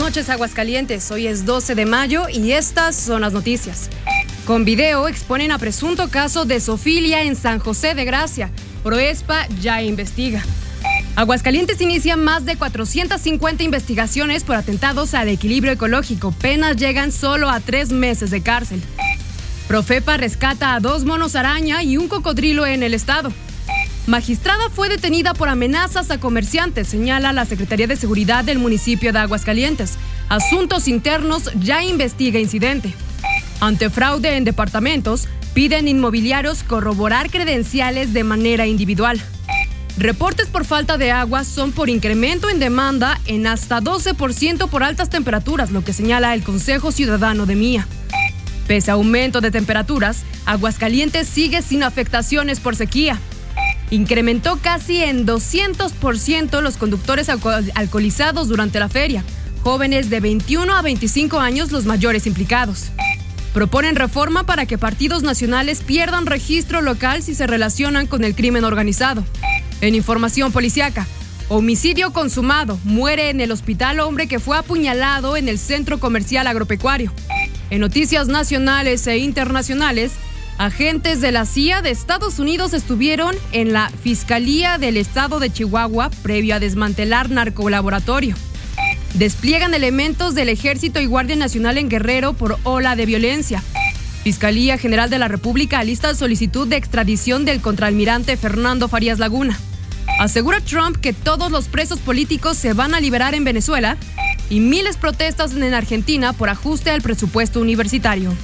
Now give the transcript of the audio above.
noches, Aguascalientes. Hoy es 12 de mayo y estas son las noticias. Con video exponen a presunto caso de zoofilia en San José de Gracia. Proespa ya investiga. Aguascalientes inicia más de 450 investigaciones por atentados al equilibrio ecológico. Penas llegan solo a 3 meses de cárcel. Profepa rescata a 2 monos araña y un cocodrilo en el estado. Magistrada fue detenida por amenazas a comerciantes, señala la Secretaría de Seguridad del municipio de Aguascalientes. Asuntos Internos ya investiga incidente. Ante fraude en departamentos, piden inmobiliarios corroborar credenciales de manera individual. Reportes por falta de agua son por incremento en demanda en hasta 12% por altas temperaturas, lo que señala el Consejo Ciudadano de MIA. Pese a aumento de temperaturas, Aguascalientes sigue sin afectaciones por sequía. Incrementó casi en 200% los conductores alcoholizados durante la feria. Jóvenes de 21 a 25 años los mayores implicados. Proponen reforma para que partidos nacionales pierdan registro local si se relacionan con el crimen organizado. En información policiaca, homicidio consumado. Muere en el hospital hombre que fue apuñalado en el centro comercial agropecuario. En noticias nacionales e internacionales, agentes de la CIA de Estados Unidos estuvieron en la Fiscalía del Estado de Chihuahua previo a desmantelar narcolaboratorio. Despliegan elementos del Ejército y Guardia Nacional en Guerrero por ola de violencia. Fiscalía General de la República alista solicitud de extradición del contraalmirante Fernando Farías Laguna. Asegura Trump que todos los presos políticos se van a liberar en Venezuela y miles protestas en Argentina por ajuste al presupuesto universitario.